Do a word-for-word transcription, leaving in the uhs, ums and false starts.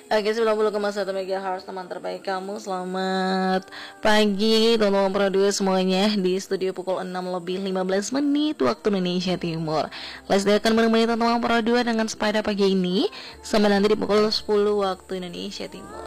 Oke, sembilan puluh koma satu megahertz teman terbaik kamu. Selamat pagi teman-teman produser semuanya. Di studio pukul enam lebih lima belas menit waktu Indonesia Timur. Leslie akan menemani teman-teman produser dengan sepeda pagi ini sampai nanti di pukul sepuluh waktu Indonesia Timur.